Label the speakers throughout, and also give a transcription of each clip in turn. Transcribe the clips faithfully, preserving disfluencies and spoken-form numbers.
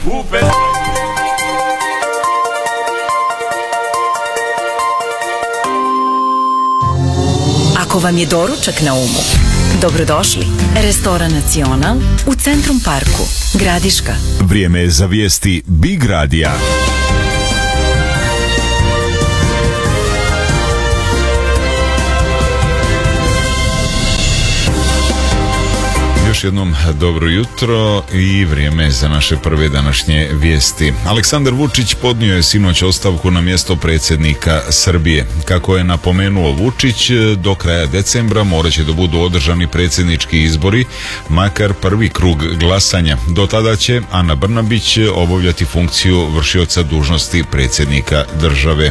Speaker 1: u Beogradu.
Speaker 2: Ako vam je doručak na umu, dobrodošli. Restoran Nacional u Centrum Parku, Gradiška.
Speaker 3: Vrijeme je za vijesti Big Radija. Još jednom dobro jutro i vrijeme za naše prve današnje vijesti. Aleksandar Vučić podnio je sinoć ostavku na mjesto predsjednika Srbije. Kako je napomenuo Vučić, do kraja decembra morat će da budu održani predsjednički izbori, makar prvi krug glasanja. Do tada će Ana Brnabić obavljati funkciju vršioca dužnosti predsjednika države.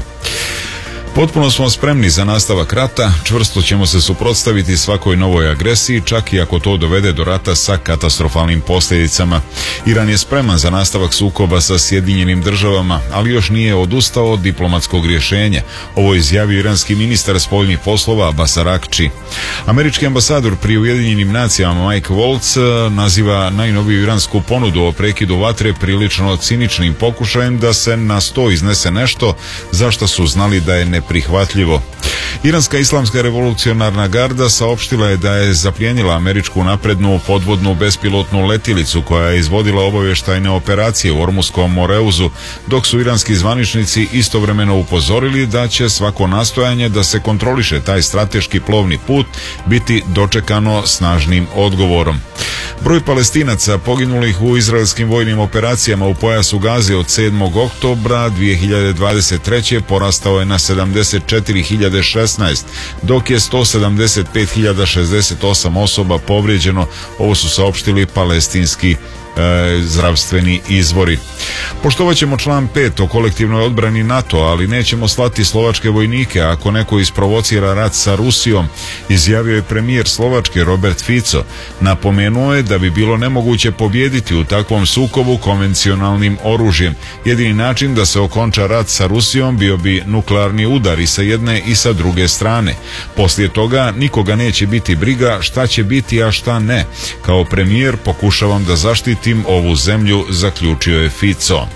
Speaker 3: Potpuno smo spremni za nastavak rata, čvrsto ćemo se suprotstaviti svakoj novoj agresiji, čak i ako to dovede do rata sa katastrofalnim posljedicama. Iran je spreman za nastavak sukoba sa Sjedinjenim državama, ali još nije odustao od diplomatskog rješenja. Ovo je izjavio iranski ministar spoljnih poslova Abbas Araghči. Američki ambasador pri Ujedinjenim nacijama Mike Waltz naziva najnoviju iransku ponudu o prekidu vatre prilično ciničnim pokušajem da se na sto iznese nešto za što su znali da je ne prihvatljivo. Iranska islamska revolucionarna garda saopštila je da je zaplijenila američku naprednu podvodnu bespilotnu letilicu koja je izvodila obavještajne operacije u Ormuskom Moreuzu, dok su iranski zvaničnici istovremeno upozorili da će svako nastojanje da se kontroliše taj strateški plovni put biti dočekano snažnim odgovorom. Broj Palestinaca poginulih u izraelskim vojnim operacijama u pojasu Gaze od sedmog oktobra dvije hiljade dvadeset treće porastao je na sedamdeset četiri hiljade šesnaest, dok je sto sedamdeset pet hiljada šezdeset osam osoba povrijeđeno. Ovo su saopštili palestinski E, zdravstveni izvori. Poštovat ćemo član pet o kolektivnoj odbrani NATO, ali nećemo slati slovačke vojnike ako neko isprovocira rat sa Rusijom, izjavio je premijer Slovačke Robert Fico. Napomenuo je da bi bilo nemoguće pobijediti u takvom sukobu konvencionalnim oružjem. Jedini način da se okonča rat sa Rusijom bio bi nuklearni udar i sa jedne i sa druge strane. Poslije toga nikoga neće biti briga šta će biti, a šta ne. Kao premijer pokušavam da zaštitim ovu zemlju, zaključio je Fico.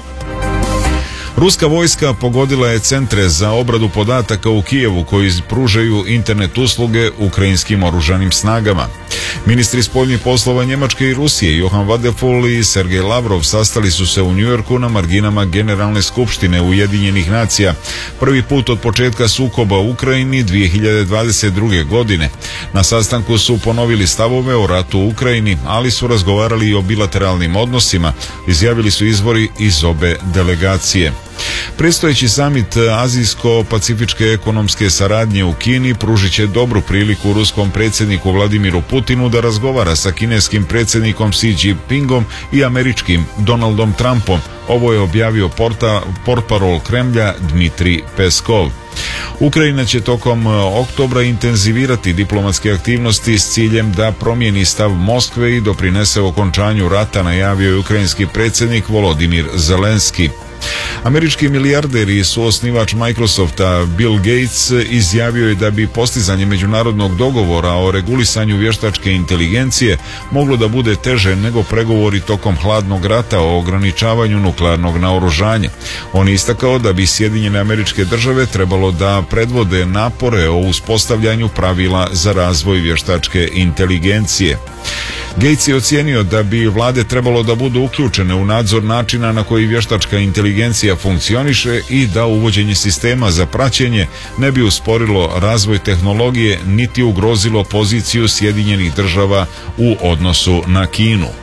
Speaker 3: Ruska vojska pogodila je centre za obradu podataka u Kijevu koji pružaju internet usluge ukrajinskim oružanim snagama. Ministri spoljnih poslova Njemačke i Rusije Johan Vadeful i Sergej Lavrov sastali su se u Njujorku na marginama Generalne skupštine Ujedinjenih nacija. Prvi put od početka sukoba u Ukrajini dvije hiljade dvadeset druge. godine. Na sastanku su ponovili stavove o ratu u Ukrajini, ali su razgovarali i o bilateralnim odnosima, izjavili su izvori iz obe delegacije. Predstojeći samit Azijsko-pacifičke ekonomske saradnje u Kini pružit će dobru priliku ruskom predsjedniku Vladimiru Putinu da razgovara sa kineskim predsjednikom Xi Jinpingom i američkim Donaldom Trumpom. Ovo je objavio porta, portparol Kremlja Dmitrij Peskov. Ukrajina će tokom oktobra intenzivirati diplomatske aktivnosti s ciljem da promijeni stav Moskve i doprinese okončanju rata, najavio je ukrajinski predsjednik Volodimir Zelenski. Američki milijarder i suosnivač Microsofta Bill Gates izjavio je da bi postizanje međunarodnog dogovora o regulisanju vještačke inteligencije moglo da bude teže nego pregovori tokom hladnog rata o ograničavanju nuklearnog naoružanja. On je istakao da bi Sjedinjene Američke Države trebalo da predvode napore o uspostavljanju pravila za razvoj vještačke inteligencije. Gates je ocijenio da bi vlade trebalo da budu uključene u nadzor načina na koji vještačka inteligencija funkcioniše i da uvođenje sistema za praćenje ne bi usporilo razvoj tehnologije niti ugrozilo poziciju Sjedinjenih Država u odnosu na Kinu.